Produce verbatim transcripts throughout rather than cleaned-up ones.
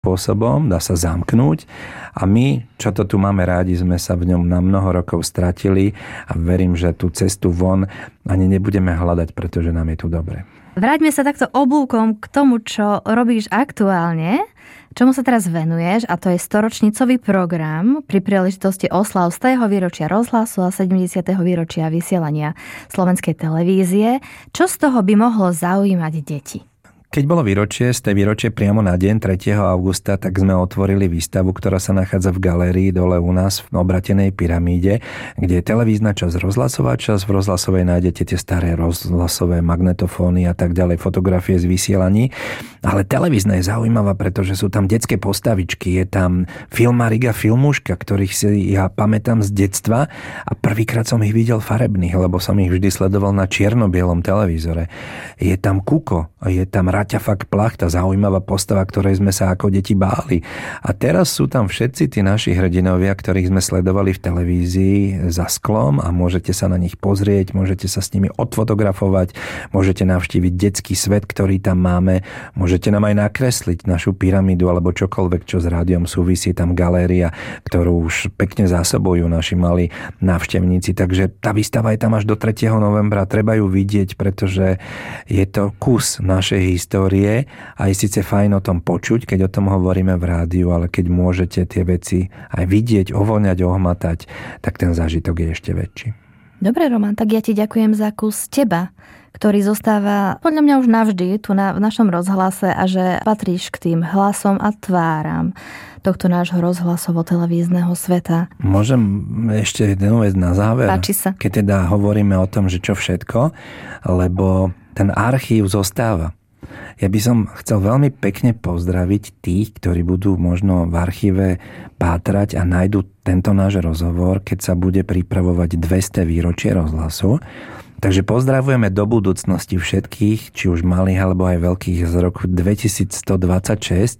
spôsobom, dá sa zamknúť a my, čo to tu máme rádi, sme sa v ňom na mnoho rokov stratili a verím, že tú cestu von ani nebudeme hľadať, pretože nám je tu dobre. Vráťme sa takto oblúkom k tomu, čo robíš aktuálne, čomu sa teraz venuješ, a to je storočnicový program pri príležitosti oslav stého výročia rozhlasu a sedemdesiateho výročia vysielania slovenskej televízie. Čo z toho by mohlo zaujímať deti? Keď bolo výročie, z tej výročie priamo na deň tretieho augusta, tak sme otvorili výstavu, ktorá sa nachádza v galérii dole u nás v obratenej pyramíde, kde je televízna časť, rozhlasová časť. V rozhlasovej nájdete tie staré rozhlasové magnetofóny a tak ďalej, fotografie z vysielaní. Ale televízna je zaujímavá, pretože sú tam detské postavičky, je tam filmárik a filmúška, ktorých si ja pamätám z detstva a prvýkrát som ich videl farebných, lebo som ich vždy sledoval na čierno-bielom televízore. Je tam Kuko, je tam Raťafak Plachta, zaujímavá postava, ktorej sme sa ako deti báli. A teraz sú tam všetci tí naši hrdinovia, ktorých sme sledovali v televízii za sklom a môžete sa na nich pozrieť, môžete sa s nimi odfotografovať, môžete navštíviť detský svet, ktorý tam máme, môžete nám aj nakresliť našu pyramídu alebo čokoľvek, čo s rádiom súvisí, tam galéria, ktorú už pekne zásobujú naši malí návštevníci. Takže tá výstava je tam až do tretieho novembra, treba ju vidieť, pretože je to kus našej histórie. histórie a je síce fajn o tom počuť, keď o tom hovoríme v rádiu, ale keď môžete tie veci aj vidieť, ovoňať, ohmatať, tak ten zážitok je ešte väčší. Dobre, Roman, tak ja ti ďakujem za kus teba, ktorý zostáva podľa mňa už navždy tu na, v našom rozhlase a že patríš k tým hlasom a tváram tohto nášho rozhlasovo-televízneho sveta. Môžem ešte jednu vec na záver? Páči sa. Keď teda hovoríme o tom, že čo všetko, lebo ten archív zostáva. Ja by som chcel veľmi pekne pozdraviť tých, ktorí budú možno v archíve pátrať a nájdu tento náš rozhovor, keď sa bude pripravovať dvesto výročie rozhlasu. Takže pozdravujeme do budúcnosti všetkých, či už malých alebo aj veľkých, z roku dvetisícstodvadsaťšesť.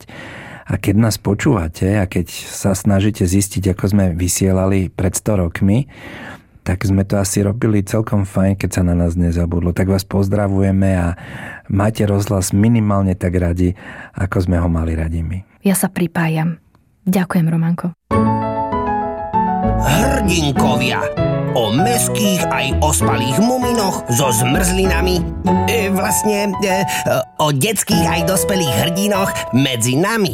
A keď nás počúvate a keď sa snažíte zistiť, ako sme vysielali pred sto rokmi, tak sme to asi robili celkom fajn, keď sa na nás nezabudlo. Tak vás pozdravujeme a máte rozhlas minimálne tak radi, ako sme ho mali radi my. Ja sa pripájam. Ďakujem, Romanko. Hrdinkovia. O mäských aj ospalých muminoch so zmrzlinami. E, vlastne e, o detských aj dospelých hrdinoch medzi nami.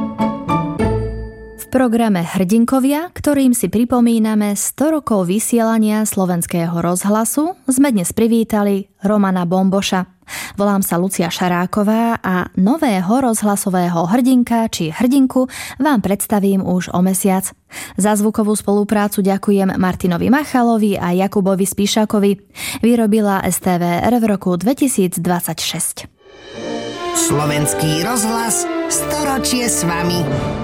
V programe Hrdinkovia, ktorým si pripomíname sto rokov vysielania slovenského rozhlasu, sme dnes privítali Romana Bomboša. Volám sa Lucia Šaráková a nového rozhlasového hrdinka či hrdinku vám predstavím už o mesiac. Za zvukovú spoluprácu ďakujem Martinovi Machalovi a Jakubovi Spíšakovi. Vyrobila es té vé er v roku dvetisícdvadsaťšesť. Slovenský rozhlas, storočie s vami.